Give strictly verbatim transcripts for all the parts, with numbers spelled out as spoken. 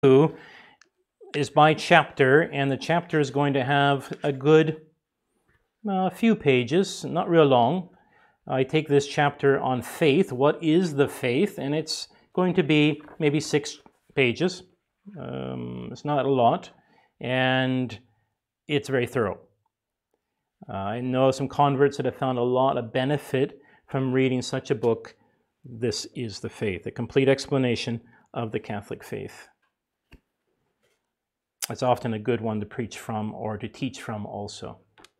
two is by chapter, and the chapter is going to have a good uh, few pages, not real long. I take this chapter on faith. What is the faith? And it's going to be maybe six pages. Um, it's not a lot, and it's very thorough. Uh, I know some converts that have found a lot of benefit from reading such a book. This is the faith, a complete explanation of the Catholic faith. It's often a good one to preach from or to teach from also.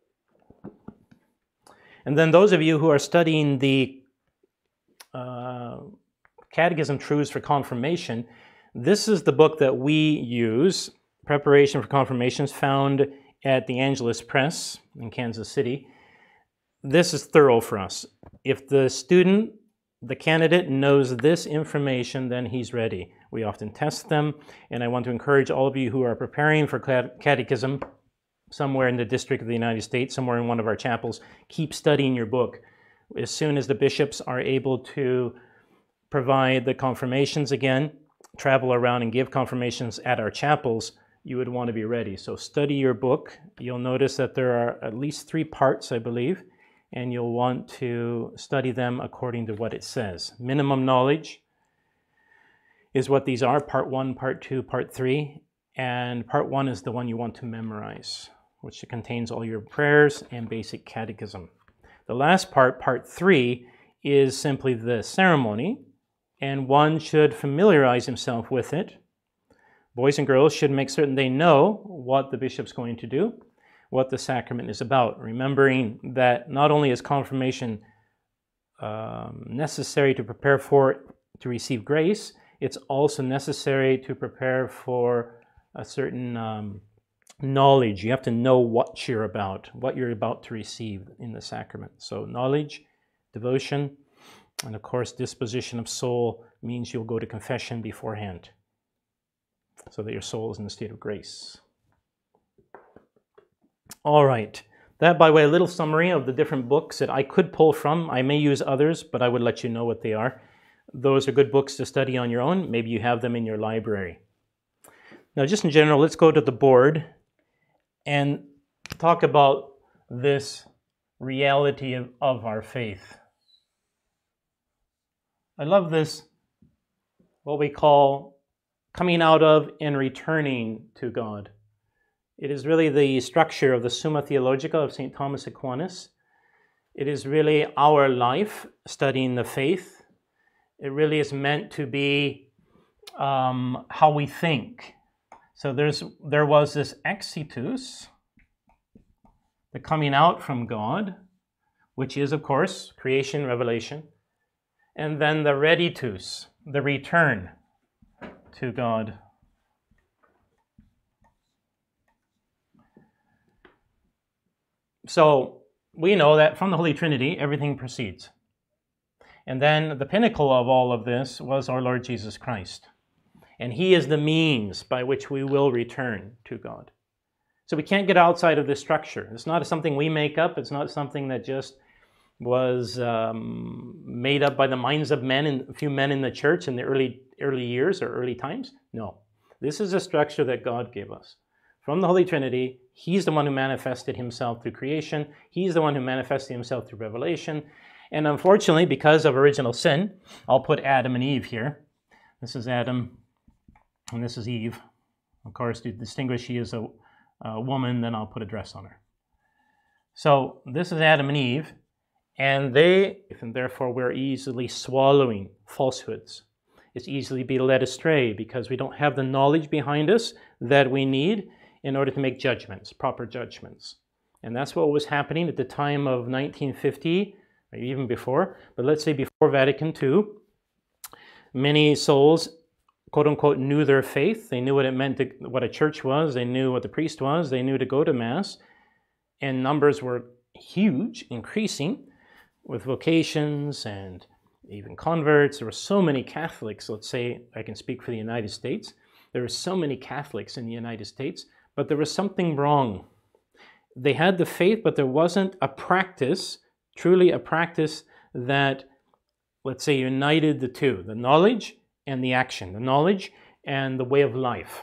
And then those of you who are studying the uh, Catechism Truths for Confirmation, this is the book that we use, Preparation for Confirmations, found at the Angelus Press in Kansas City. This is thorough for us. If the student, the candidate, knows this information, then he's ready. We often test them, and I want to encourage all of you who are preparing for catechism somewhere in the District of the United States, somewhere in one of our chapels, keep studying your book. As soon as the bishops are able to provide the confirmations again, travel around and give confirmations at our chapels, you would want to be ready. So study your book. You'll notice that there are at least three parts, I believe, and you'll want to study them according to what it says. Minimum knowledge is what these are, part one, part two, part three, and part one is the one you want to memorize, which contains all your prayers and basic catechism. The last part, part three, is simply the ceremony, and one should familiarize himself with it. Boys and girls should make certain they know what the bishop's going to do, what the sacrament is about, remembering that not only is confirmation um, necessary to prepare for, to receive grace, it's also necessary to prepare for a certain um, knowledge. You have to know what you're about, what you're about to receive in the sacrament. So knowledge, devotion, and of course disposition of soul means you'll go to confession beforehand so that your soul is in a state of grace. All right, that by way of a little summary of the different books that I could pull from. I may use others, but I would let you know what they are. Those are good books to study on your own. Maybe you have them in your library. Now, just in general, let's go to the board and talk about this reality of, of our faith. I love this, what we call coming out of and returning to God. It is really the structure of the Summa Theologica of Saint Thomas Aquinas. It is really our life studying the faith. It really is meant to be um, how we think. So there's there was this exitus, the coming out from God, which is, of course, creation, revelation, and then the reditus, the return to God. So we know that from the Holy Trinity, everything proceeds. And then the pinnacle of all of this was our Lord Jesus Christ. And he is the means by which we will return to God. So we can't get outside of this structure. It's not something we make up. It's not something that just was um, made up by the minds of men and a few men in the church in the early, early years or early times. No, this is a structure that God gave us. From the Holy Trinity, he's the one who manifested himself through creation. He's the one who manifested himself through revelation. And unfortunately, because of original sin, I'll put Adam and Eve here. This is Adam, and this is Eve. Of course, to distinguish she is a, a woman, then I'll put a dress on her. So this is Adam and Eve, and they, and therefore we're easily swallowing falsehoods. It's easily be led astray because we don't have the knowledge behind us that we need in order to make judgments, proper judgments. And that's what was happening at the time of nineteen fifty, or even before, but let's say before Vatican Two. Many souls, quote unquote, knew their faith. They knew what it meant, to, what a church was. They knew what the priest was. They knew to go to Mass. And numbers were huge, increasing, with vocations and even converts. There were so many Catholics. Let's say I can speak for the United States. There were so many Catholics in the United States, but there was something wrong. They had the faith, but there wasn't a practice, truly a practice that, let's say, united the two, the knowledge and the action, the knowledge and the way of life.